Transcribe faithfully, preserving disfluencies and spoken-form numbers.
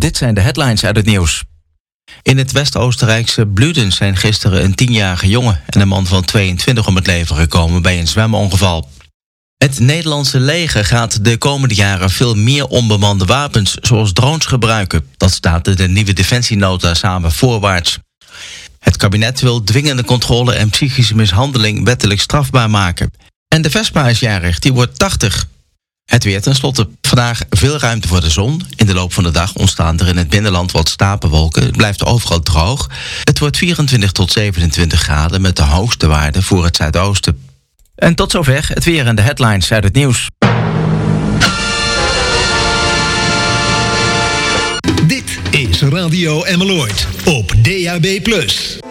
Dit zijn de headlines uit het nieuws. In het West-Oostenrijkse Bluden zijn gisteren een tienjarige jongen en een man van tweeëntwintig om het leven gekomen bij een zwemongeval. Het Nederlandse leger gaat de komende jaren veel meer onbemande wapens, zoals drones, gebruiken. Dat staat in de nieuwe defensienota samen voorwaarts. Het kabinet wil dwingende controle en psychische mishandeling wettelijk strafbaar maken. En de Vespa is jarig, die wordt tachtig. Het weer tenslotte. Vandaag veel ruimte voor de zon. In de loop van de dag ontstaan er in het binnenland wat stapelwolken. Het blijft overal droog. Het wordt vierentwintig tot zevenentwintig graden met de hoogste waarde voor het zuidoosten. En tot zover het weer en de headlines uit het nieuws. Dit is Radio Emmeloord op D A B plus.